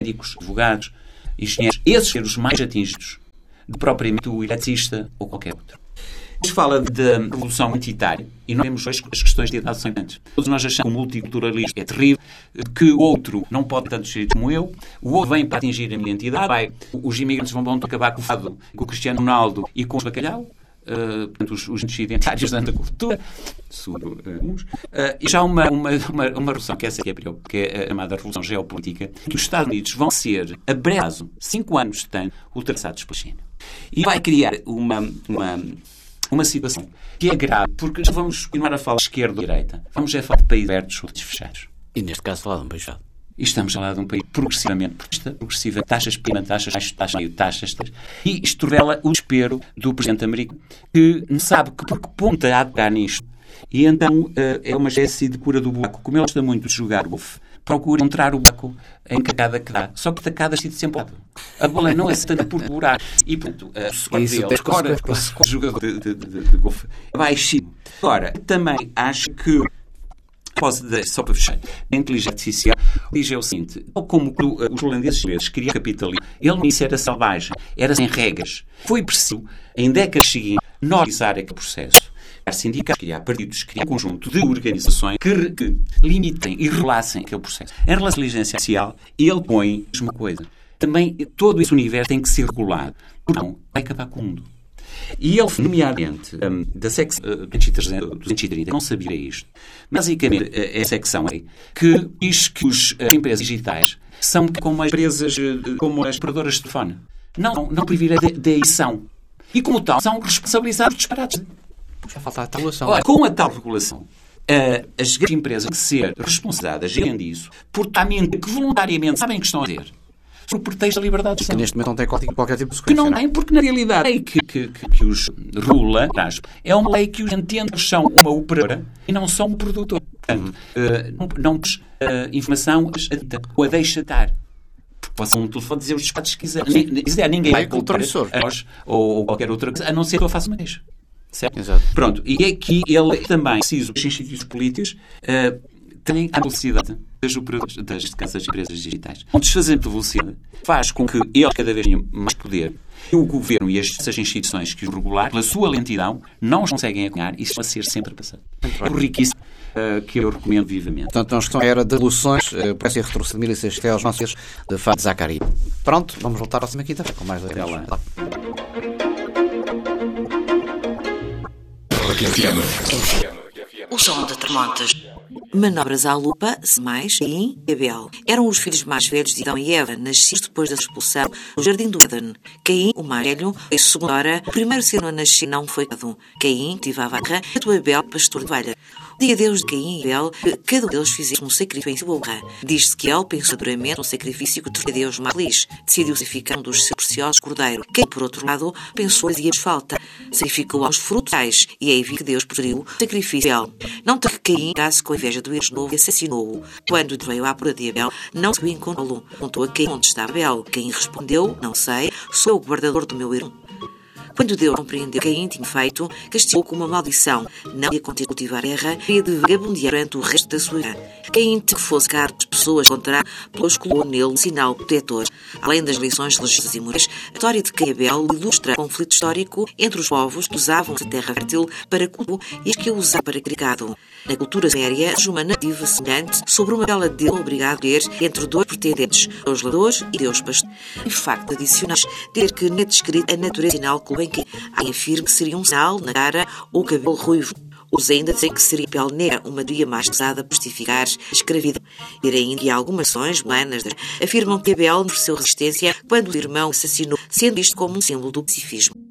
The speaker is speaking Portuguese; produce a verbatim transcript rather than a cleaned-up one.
médicos, advogados, engenheiros, esses serem os mais atingidos de propriamente o eletricista ou qualquer outro. Se fala da revolução identitária e não temos hoje as questões de idade são importantes. Todos nós achamos que o multiculturalismo é terrível, que o outro não pode tanto ser como eu, o outro vem para atingir a minha identidade, vai, os imigrantes vão, vão acabar com o fado, com o Cristiano Ronaldo e com o bacalhau, uh, portanto, os, os identitários da cultura, segundo uh, uns. Uh, e já há uma, uma, uma, uma revolução, que essa aqui é a pior, que é a chamada revolução geopolítica, que os Estados Unidos vão ser, a breve prazo, cinco anos de tanto, ultrapassados pela China. E vai criar uma... uma Uma situação que é grave, porque já vamos continuar a falar de esquerda ou direita. Vamos já falar de países abertos ou fechados. E neste caso falar de um país fechado. E estamos a falar de um país progressivamente progressista, progressiva, taxas prima, taxas baixas, taxas meio, taxas... E isto revela o desespero do presidente americano, que não sabe que por que ponta há de pegar nisto. E então é uma espécie de cura do buraco. Como ele gosta muito de jogar golfe, procura encontrar o buraco em cacada que dá. Só que tacada se sempre a bola não é tanto por buraco. E, portanto, o score dele, agora, o score jogador de, de, de, de golfe é baixíssimo. Agora, também acho que, posso dizer, só para fechar, a inteligência artificial diz é o seguinte, como os holandeses criam capitalismo, ele no início era selvagem, era sem regras. Foi preciso, em décadas seguintes, normalizar aquele processo. Criar sindicatos, criar partidos, criar um conjunto de organizações que, que limitem e relacem aquele processo. Em relação à inteligência artificial, ele põe a mesma coisa. Também todo esse universo tem que ser regulado. Porque não, vai acabar com o mundo. E ele, nomeadamente, um, da secção uh, duzentos e trinta, não sabia isto. Basicamente, uh, é a secção é que diz que os, as empresas digitais são como as empresas, uh, como as operadoras de telefone. Não, não privilegiam da edição. E, como tal, são responsabilizados por disparates. Já falta a tal regulação. Ora, com a tal regulação, uh, as grandes empresas têm que ser responsabilizadas disso por tamento que voluntariamente sabem que estão a fazer. Por pretexto da liberdade de expressão. Que neste momento não tem qualquer tipo de Que consequência. não tem, porque na realidade a lei que, que, que, que os regula é uma lei que os entende que são uma operadora e não são um produtor. Portanto, uh, não, não tens uh, informação ou a deixa estar. Porque posso um telefone dizer os disparos que quiser. Quiser ninguém vai culpar a nós ou qualquer outra coisa, a não ser que eu faça uma deixa. Certo? Exato. Pronto. E aqui ele também precisa dos institutos políticos uh, têm a velocidade das operadores, das, das empresas digitais. O desfazamento de velocidade faz com que eles cada vez tenham mais poder e o governo e essas instituições que os regular, pela sua lentidão, não os conseguem acompanhar e estão a ser sempre passado. É riquíssimo uh, que eu recomendo vivamente. Portanto, nós estamos era de devoluções, uh, parece a retroceder mil e seis até aos nossos de Fado Zacari. Pronto, vamos voltar à próxima quinta-feira com mais até lá. O som de Termontes. Manobras à lupa, mais Caim e Abel. Eram os filhos mais velhos de Adão e Eva, nascidos depois da expulsão do Jardim do Éden. Caim, o mais velho, a segunda hora, o primeiro ser a nascer não foi dado. Caim tivava a terra, e Abel, pastor de ovelha. Diga a Deus de Caim e Abel que cada um deles fizesse um sacrifício em sua honra. Diz-se que ele pensou duramente no sacrifício que tornou a Deus mais feliz. Decidiu sacrificar um dos seus preciosos cordeiros. Caim, por outro lado, pensou que fazia falta. Sacrificou aos frutais e aí vi que Deus preferiu o sacrifício a ele. Não tem que Caim casse com a inveja do irmão novo e assassinou-o. Quando veio à procura de Abel, não conseguiu encontrá-lo. Perguntou a Caim onde está Abel. Caim respondeu, não sei, sou o guardador do meu irmão. Quando Deus compreendeu que Caim tinha feito, castigou com uma maldição. Não ia continuar a cultivar a terra e de vagabundear durante o resto da sua vida. Caim tinha que fosse caro de pessoas contra, pois colou nele um sinal protetor. Além das lições religiosas e morais, a história de Caim e Abel ilustra o conflito histórico entre os povos que usavam a terra fértil para cultivo e os que a usavam para cricado. Na cultura séria, surge uma narrativa semelhante sobre uma bela dele obrigado a ter entre dois pretendentes, Deus lador e Deus pastor. Em facto, adicionais, ter que na descrita a natureza sinal que que há afirma que seria um sinal na cara ou cabelo ruivo. Os ainda dizem que seria a pele negra uma teoria mais pesada para justificar a escravidão. E ainda que algumas ações humanas afirmam que Abel ofereceu resistência quando o irmão assassinou, sendo isto como um símbolo do pacifismo.